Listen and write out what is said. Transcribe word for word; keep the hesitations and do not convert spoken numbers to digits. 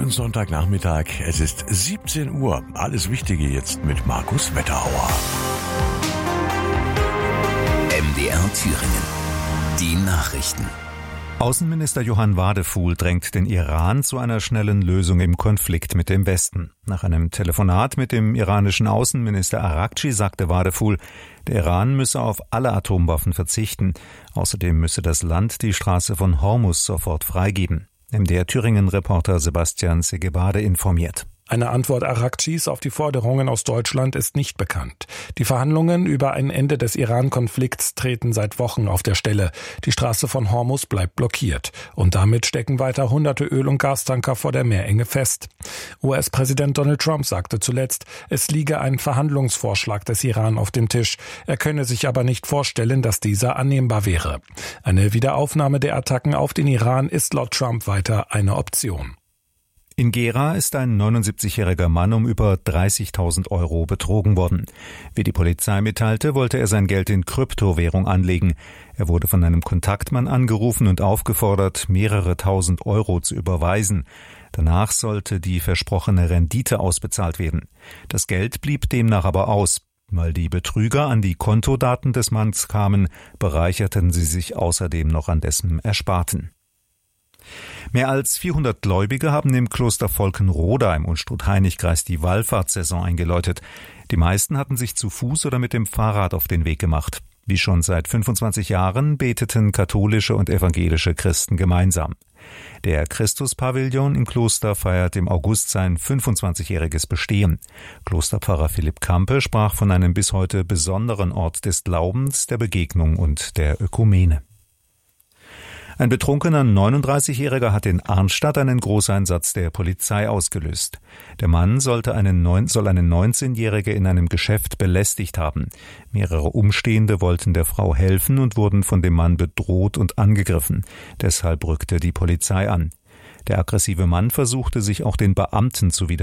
Schönen Sonntagnachmittag. Es ist siebzehn Uhr. Alles Wichtige jetzt mit Markus Wetterauer. M D R Thüringen. Die Nachrichten. Außenminister Johann Wadefuhl drängt den Iran zu einer schnellen Lösung im Konflikt mit dem Westen. Nach einem Telefonat mit dem iranischen Außenminister Araghchi sagte Wadefuhl, der Iran müsse auf alle Atomwaffen verzichten. Außerdem müsse das Land die Straße von Hormuz sofort freigeben. M D R Thüringen-Reporter Sebastian Segebade informiert. Eine Antwort Araghchis auf die Forderungen aus Deutschland ist nicht bekannt. Die Verhandlungen über ein Ende des Iran-Konflikts treten seit Wochen auf der Stelle. Die Straße von Hormuz bleibt blockiert. Und damit stecken weiter hunderte Öl- und Gastanker vor der Meerenge fest. U S-Präsident Donald Trump sagte zuletzt, es liege ein Verhandlungsvorschlag des Iran auf dem Tisch. Er könne sich aber nicht vorstellen, dass dieser annehmbar wäre. Eine Wiederaufnahme der Attacken auf den Iran ist laut Trump weiter eine Option. In Gera ist ein neunundsiebzigjähriger Mann um über dreißigtausend Euro betrogen worden. Wie die Polizei mitteilte, wollte er sein Geld in Kryptowährung anlegen. Er wurde von einem Kontaktmann angerufen und aufgefordert, mehrere tausend Euro zu überweisen. Danach sollte die versprochene Rendite ausbezahlt werden. Das Geld blieb demnach aber aus. Weil die Betrüger an die Kontodaten des Manns kamen, bereicherten sie sich außerdem noch an dessen Ersparten. Mehr als vierhundert Gläubige haben im Kloster Volkenroda im Unstrut-Hainich-Kreis die Wallfahrtssaison eingeläutet. Die meisten hatten sich zu Fuß oder mit dem Fahrrad auf den Weg gemacht. Wie schon seit fünfundzwanzig Jahren beteten katholische und evangelische Christen gemeinsam. Der Christuspavillon im Kloster feiert im August sein fünfundzwanzigjähriges Bestehen. Klosterpfarrer Philipp Kampe sprach von einem bis heute besonderen Ort des Glaubens, der Begegnung und der Ökumene. Ein betrunkener neununddreißigjähriger hat in Arnstadt einen Großeinsatz der Polizei ausgelöst. Der Mann sollte einen neun, soll eine neunzehnjährige in einem Geschäft belästigt haben. Mehrere Umstehende wollten der Frau helfen und wurden von dem Mann bedroht und angegriffen. Deshalb rückte die Polizei an. Der aggressive Mann versuchte sich auch den Beamten zu widersetzen.